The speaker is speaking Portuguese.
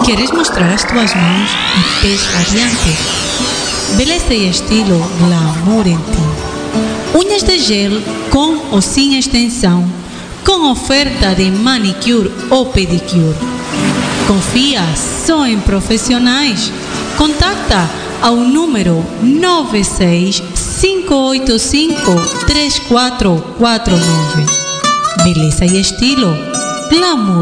Queres mostrar as tuas mãos e pés radiantes? Beleza e estilo glamour em ti. Unhas de gel com ou sem extensão, com oferta de manicure ou pedicure. Confia só em profissionais. Contacta ao número 96-585-3449. Beleza e estilo glamour.